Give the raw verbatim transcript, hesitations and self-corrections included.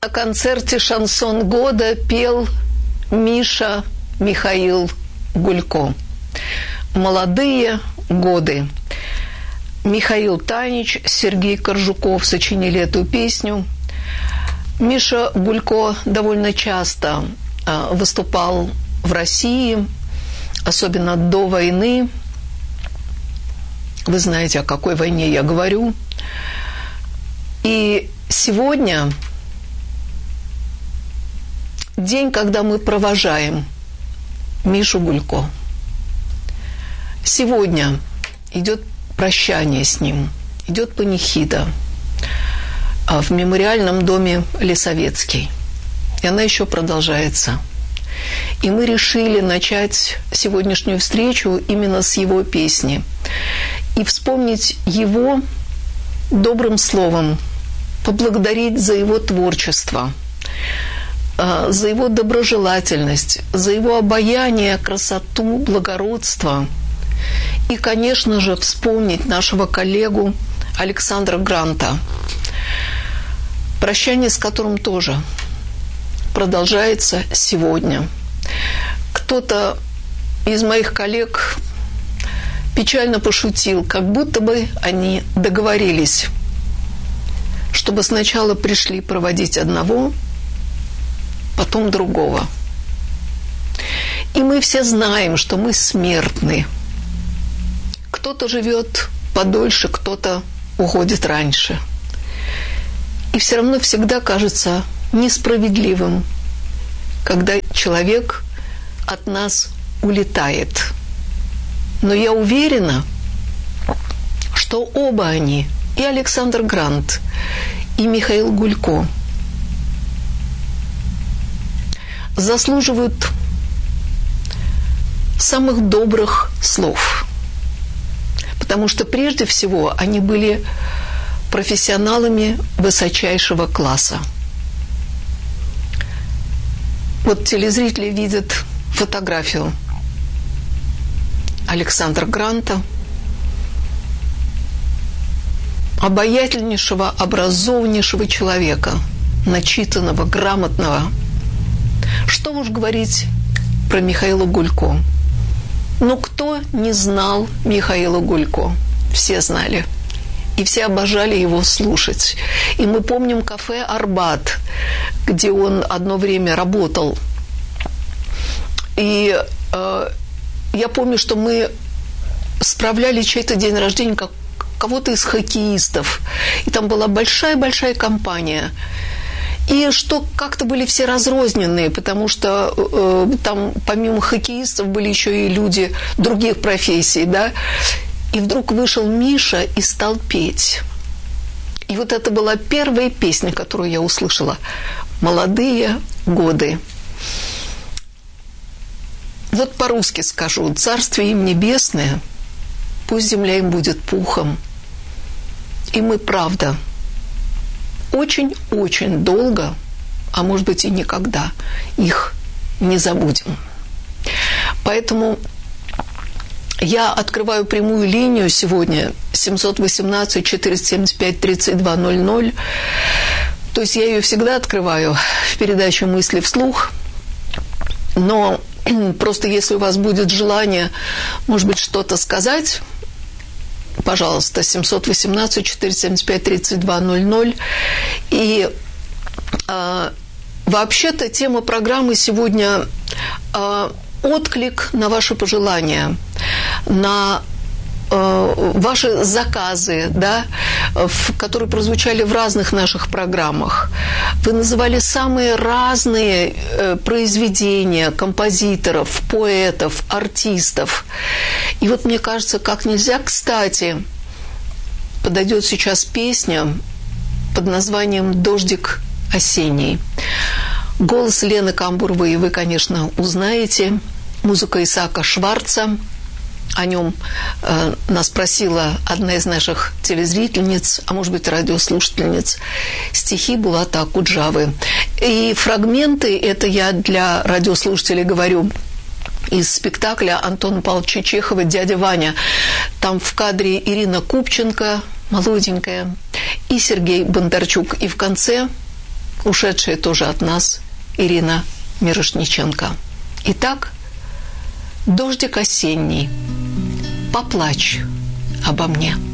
на концерте «Шансон года» пел Миша Михаил Гулько. «Молодые годы». Михаил Танич, Сергей Коржуков сочинили эту песню. Миша Гулько довольно часто выступал в России, особенно до войны. Вы знаете, о какой войне я говорю. И сегодня день, когда мы провожаем Мишу Гулько. Сегодня идет прощание с ним, идет панихида в мемориальном доме Лисовецкий. И она еще продолжается. И мы решили начать сегодняшнюю встречу именно с его песни. И вспомнить его добрым словом, поблагодарить за его творчество, за его доброжелательность, за его обаяние, красоту, благородство. И, конечно же, вспомнить нашего коллегу Александра Гранта, прощание с которым тоже продолжается сегодня. Кто-то из моих коллег печально пошутил, как будто бы они договорились, чтобы сначала пришли проводить одного, потом другого. И мы все знаем, что мы смертны. Кто-то живет подольше, кто-то уходит раньше. И все равно всегда кажется несправедливым, когда человек от нас улетает. Но я уверена, что оба они, и Александр Грант, и Михаил Гулько, заслуживают самых добрых слов. Потому что прежде всего они были профессионалами высочайшего класса. Вот телезрители видят фотографию Александра Гранта, обаятельнейшего, образованнейшего человека, начитанного, грамотного. Что уж говорить про Михаила Гулько. Но кто не знал Михаила Гулько? Все знали. И все обожали его слушать. И мы помним кафе «Арбат», где он одно время работал. И э, я помню, что мы справляли чей-то день рождения, как кого-то из хоккеистов. И там была большая-большая компания. И что как-то были все разрозненные, потому что э, там помимо хоккеистов были еще и люди других профессий, да. И вдруг вышел Миша и стал петь. И вот это была первая песня, которую я услышала. «Молодые годы». Вот по-русски скажу. «Царствие им небесное, пусть земля им будет пухом». И мы, правда, очень-очень долго, а может быть и никогда, их не забудем. Поэтому я открываю прямую линию сегодня семь один восемь четыреста семьдесят пять тридцать два ноль ноль. То есть я ее всегда открываю в передаче «Мысли вслух». Но просто если у вас будет желание, может быть, что-то сказать, пожалуйста, семь один восемь четыреста семьдесят пять тридцать два ноль ноль. И э, вообще-то тема программы сегодня э, отклик на ваши пожелания, на э, ваши заказы, да, в, которые прозвучали в разных наших программах. Вы называли самые разные э, произведения композиторов, поэтов, артистов. И вот мне кажется, как нельзя кстати подойдет сейчас песня под названием «Дождик осенний». Голос Лены Камбуровой вы, конечно, узнаете. Музыка Исаака Шварца. О нем э, нас просила одна из наших телезрительниц, а может быть радиослушательниц, стихи Булата Акуджавы. И фрагменты, это я для радиослушателей говорю, из спектакля Антона Павловича Чехова «Дядя Ваня». Там в кадре Ирина Купченко, молоденькая, и Сергей Бондарчук. И в конце ушедшая тоже от нас Ирина Мирошниченко. Итак, дождик осенний, поплачь обо мне.